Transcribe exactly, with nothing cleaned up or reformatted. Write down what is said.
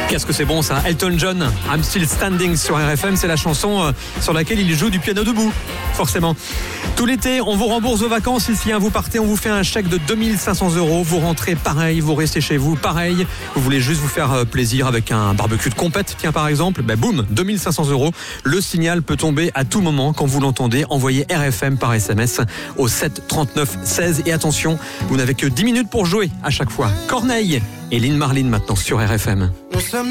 Qu'est-ce que c'est bon ça, Elton John, I'm Still Standing sur R F M, c'est la chanson euh, sur laquelle il joue du piano debout, forcément. Tout l'été, on vous rembourse vos vacances ici, hein, vous partez, on vous fait un chèque de deux mille cinq cents euros, vous rentrez pareil, vous restez chez vous pareil, vous voulez juste vous faire euh, plaisir avec un barbecue de compète, tiens par exemple, ben boum, deux mille cinq cents euros. Le signal peut tomber à tout moment quand vous l'entendez, envoyez R F M par S M S au sept trente-neuf seize et attention, vous n'avez que dix minutes pour jouer à chaque fois. Corneille et Lynn Marlin maintenant sur R F M.